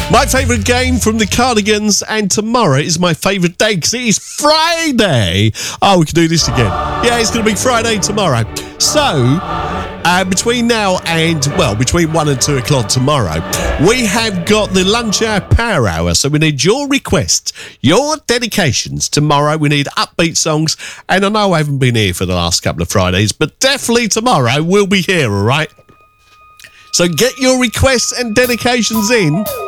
My favourite game from the Cardigans, and tomorrow is my favourite day because it is Friday. Oh, we can do this again. Yeah, it's going to be Friday tomorrow. So, between now and, between 1 and 2 o'clock tomorrow, we have got the lunch hour power hour. So we need your requests, your dedications. Tomorrow we need upbeat songs. And I know I haven't been here for the last couple of Fridays, but definitely tomorrow we'll be here, all right? So get your requests and dedications in.